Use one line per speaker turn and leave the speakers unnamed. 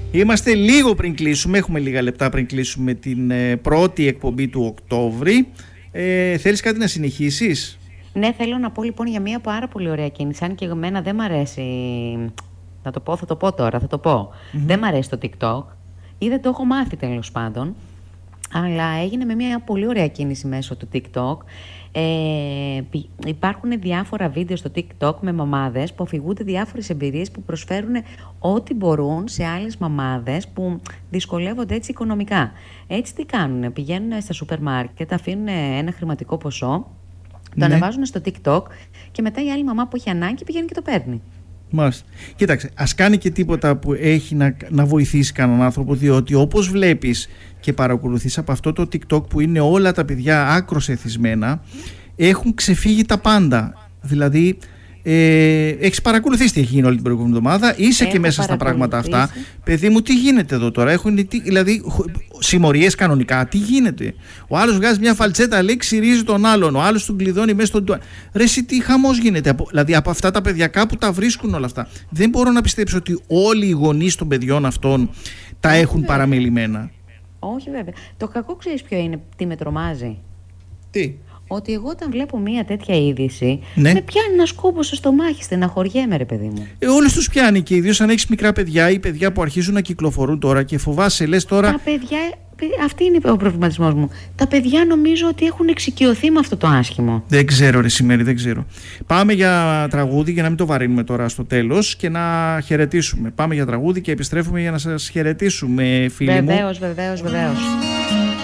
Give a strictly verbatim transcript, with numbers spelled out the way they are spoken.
Είμαστε λίγο πριν κλείσουμε, έχουμε λίγα λεπτά πριν κλείσουμε την ε, πρώτη εκπομπή του Οκτώβρη. Ε, θέλεις κάτι να συνεχίσεις?
Ναι, θέλω να πω λοιπόν για μια πάρα πολύ ωραία κίνηση. Αν και εμένα δεν μ' αρέσει. Να το πω, θα το πω τώρα, θα το πω. Mm-hmm. Δεν μ' αρέσει το TikTok ή δεν το έχω μάθει τέλος πάντων. Αλλά έγινε με μια πολύ ωραία κίνηση μέσω του TikTok. Ε, υπάρχουν διάφορα βίντεο στο TikTok με μαμάδες που αφηγούνται διάφορες εμπειρίες που προσφέρουν ό,τι μπορούν σε άλλες μαμάδες που δυσκολεύονται έτσι οικονομικά. Έτσι τι κάνουν? Πηγαίνουν στα σούπερ μάρκετ, αφήνουν ένα χρηματικό ποσό, το ναι. ανεβάζουν στο TikTok και μετά η άλλη μαμά που έχει ανάγκη πηγαίνει και το παίρνει.
Μάλιστα. Κοίταξε, ας κάνει και τίποτα που έχει να, να βοηθήσει κανέναν άνθρωπο, διότι όπως βλέπεις και παρακολουθείς από αυτό το TikTok που είναι όλα τα παιδιά άκρως εθισμένα, έχουν ξεφύγει τα πάντα. Δηλαδή, ε, έχεις παρακολουθήσει τι έχει γίνει όλη την προηγούμενη εβδομάδα, είσαι
Έχω
και μέσα στα πράγματα αυτά. Παιδί μου, τι γίνεται εδώ τώρα? Έχουν, τι, δηλαδή, συμμορίες κανονικά, τι γίνεται? Ο άλλος βγάζει μια φαλτσέτα, λέει, ξυρίζει τον άλλον, ο άλλος τον κλειδώνει μέσα στον τουάλ. Ρε, εσύ τι χαμός γίνεται? Από, δηλαδή, από αυτά τα παιδιά κάπου τα βρίσκουν όλα αυτά. Δεν μπορώ να πιστέψω ότι όλοι οι γονείς των παιδιών αυτών τα έχουν βέβαια παραμελημένα.
Όχι, βέβαια. Το κακό ξέρεις ποιο είναι, τι με τρομάζει?
Τι?
Ότι εγώ όταν βλέπω μία τέτοια είδηση,
ναι.
με πιάνει ένα σκόπο στο στομάχι, στεναχωριέμαι, ρε παιδί μου.
Ε, όλους τους πιάνει, και ιδίως αν έχεις μικρά παιδιά ή παιδιά που αρχίζουν να κυκλοφορούν τώρα και φοβάσαι, λες τώρα.
Τα παιδιά, αυτή είναι ο προβληματισμός μου. Τα παιδιά νομίζω ότι έχουν εξοικειωθεί με αυτό το άσχημο.
Δεν ξέρω, ρε Σημέρη, δεν ξέρω. Πάμε για τραγούδι για να μην το βαρύνουμε τώρα στο τέλος και να χαιρετήσουμε. Πάμε για τραγούδι και επιστρέφουμε για να σας χαιρετήσουμε, φίλοι μου.
Βεβαίως, βεβαίως, βεβαίως.